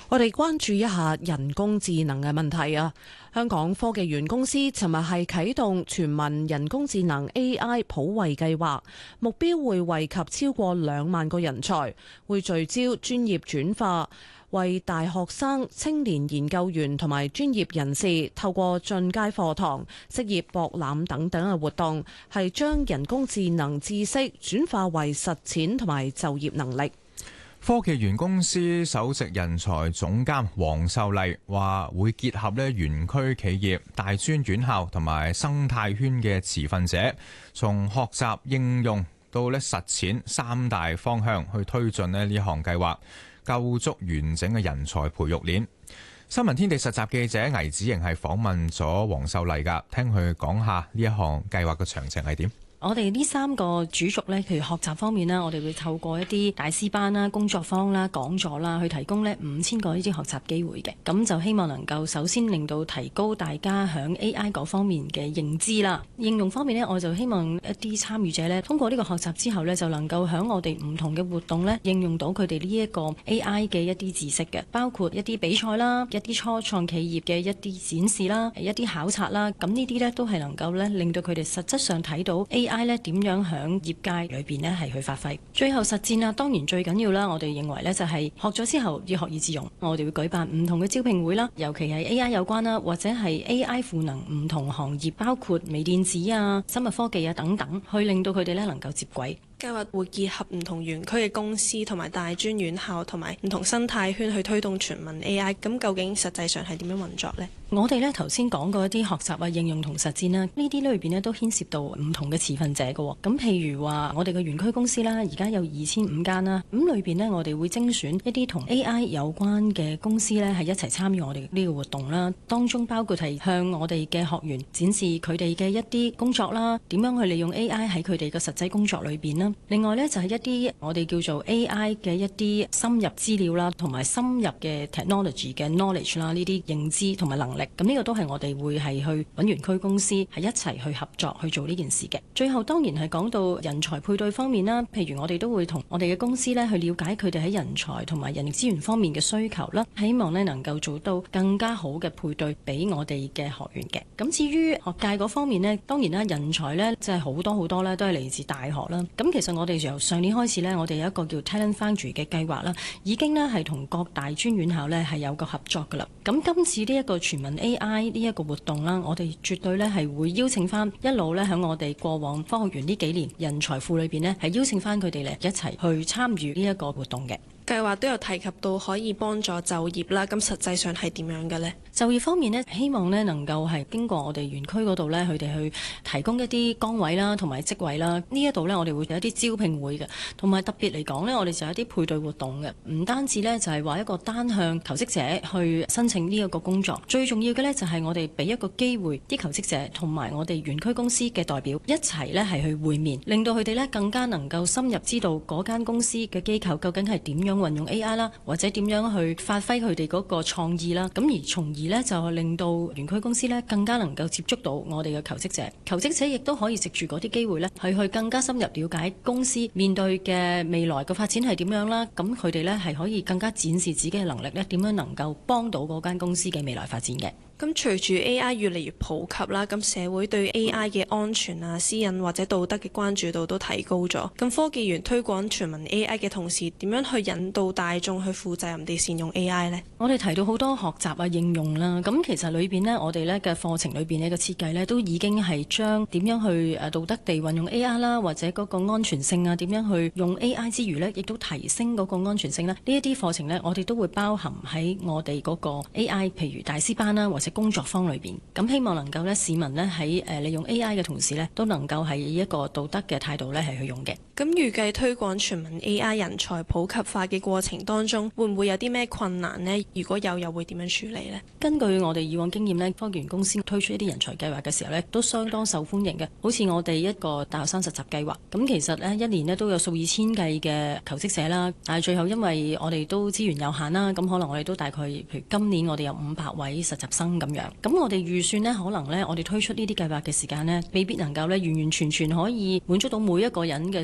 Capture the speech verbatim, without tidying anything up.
我哋關注一下人工智能嘅問題啊！香港科技園公司尋日係啟動全民人工智能 A I 普惠計劃，目標會惠及超過兩萬個人才，會聚焦專業轉化，為大學生、青年研究員同埋專業人士透過進階課堂、職業博覽等等嘅活動，係將人工智能知識轉化為實踐同埋就業能力。 科技園公司首席人才總監黃秀麗話，會結合咧園區企業、大專院校同埋生態圈嘅持份者，從學習應用到咧實踐三大方向去推進咧呢項計劃，構築完整嘅人才培育鏈。新聞天地實習記者倪子瑩係訪問咗黃秀麗噶，聽佢講下呢一項計劃嘅詳情係點。 我哋呢三個主軸呢，譬如學習方面啦，我哋會透過一啲大師班啦、工作坊啦、講座啦，去提供呢五千個呢啲學習機會嘅。咁就希望能夠首先令到提高大家響 A I 嗰方面嘅認知啦。應用方面呢，我就希望一啲參與者呢，通過呢個學習之後呢，就能夠響我哋唔同嘅活動呢，應用到佢哋呢一個 A I 嘅一啲知識嘅，包括一啲比賽啦、一啲初創企業嘅一啲展示啦、一啲考察啦。咁呢啲呢，都係能夠呢，令到佢哋實質上睇到 A I 咧點樣響業界裏邊咧係去發揮，最後實戰啊，當然最緊要啦。我哋認為咧就係學咗之後要學以致用，我哋會舉辦唔同嘅招聘會啦，尤其係 A I 有關啦，或者係 A I 賦能唔同行業，包括微電子啊、生物科技啊等等，去令到佢哋咧能夠接軌。 計劃會結合唔同園區嘅公司同埋大專院校同埋唔同生態圈去推動全民 A I， 咁究竟實際上係點樣運作呢？ 我哋咧頭先講過一啲學習啊、應用同實踐啦，呢啲裏邊咧都牽涉到唔同嘅持份者嘅。咁譬如話我哋嘅園區公司啦，而家有二千五間啦，咁裏邊呢，我哋會精選一啲同 A I 有關嘅公司咧，係一齊參與我哋呢個活動啦。當中包括係向我哋嘅學員展示佢哋嘅一啲工作啦，點樣去利用 A I 喺佢哋嘅實際工作裏邊啦。另外呢，就係一啲我哋叫做 A I 嘅一啲深入資料啦，同埋深入嘅 technology 嘅 knowledge 啦，呢啲認知同埋能力。咁呢個都係我哋會係去揾園區公司係一齊去合作去做呢件事嘅。最後當然係講到人才配對方面啦，譬如我哋都會同我哋嘅公司呢去了解佢哋喺人才同埋人力資源方面嘅需求啦，希望呢能夠做到更加好嘅配對俾我哋嘅學員嘅。咁至於學界嗰方面呢，當然啦，人才呢即係好多好多呢都係嚟自大學啦。咁其實我哋由上年開始呢，我哋有一個叫 Talent Foundry 嘅計劃啦，已經呢係同各大專院校呢係有個合作噶啦。咁今次呢一個全民 A I 呢一個活動啦，我哋絕對呢係會邀請翻一路呢喺我哋過往科學園呢幾年人才庫裏邊呢，係邀請翻佢哋呢一齊去參與呢一個活動嘅。 計劃都有提及到可以幫助就業啦，咁實際上係點樣嘅呢？ 就業方面呢，希望呢能夠係經過我哋園區嗰度呢，佢哋去提供一啲崗位啦，同埋職位啦。呢一度呢，我哋會有一啲招聘會嘅，同埋特別嚟講呢，我哋就有一啲配對活動嘅。唔單止呢，就係話一個單向求職者去申請呢一個工作，最重要嘅呢，就係我哋俾一個機會啲求職者同埋我哋園區公司嘅代表一齊呢係去會面，令到佢哋呢更加能夠深入知道嗰間公司嘅機構究竟係點樣運用 A I 啦，或者點樣去發揮佢哋嗰個創意啦，咁而從而呢，就令到園區公司呢更加能夠接觸到我哋嘅求職者，求職者亦都可以藉住嗰啲機會呢，係去更加深入了解公司面對嘅未來嘅發展係點樣啦，咁佢哋呢係可以更加展示自己嘅能力呢，點樣能夠幫到嗰間公司嘅未來發展嘅。 咁隨住 A I 越嚟越普及啦，咁社會對 A I 嘅安全啊、私隱或者道德嘅關注度都提高咗。咁科技園推廣全民 A I 嘅同時，點樣去引導大眾去負責任地善用 A I 呢？ 我哋提到好多學習啊、應用啦，咁其實裏邊呢，我哋呢嘅課程裏邊呢嘅設計呢，都已經係將點樣去誒道德地運用 A I 啦，或者嗰個安全性啊，點樣去用 A I 之餘呢，亦都提升嗰個安全性呢。呢一啲課程呢，我哋都會包含喺我哋嗰個 A I，譬如大師班啦，或者工作坊裏邊，咁希望能夠咧市民咧喺誒利用 A I 嘅同時咧，都能夠係以一個道德嘅態度咧係去用嘅。 咁預計推廣全民 A I 人才普及化嘅過程當中，會唔會有啲咩困難呢？如果有，又會點樣處理呢？ 根據我哋以往經驗呢，科技園公司推出一啲人才計劃嘅時候呢，都相當受歡迎嘅。好似我哋一個大學生實習計劃，咁其實呢，一年呢都有數以千計嘅求職者啦。但係最後因為我哋都資源有限啦，咁可能我哋都大概譬如今年我哋有五百位實習生咁樣。咁我哋預算呢，可能呢，我哋推出呢啲計劃嘅時間呢，未必能夠呢完完全全可以滿足到每一個人嘅